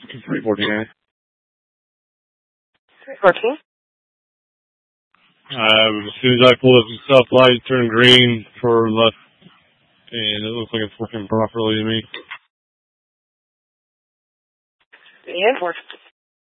349. 314? As soon as I pull up the stoplight, turn green for left, and it looks like it's working properly to me. Yeah, it works.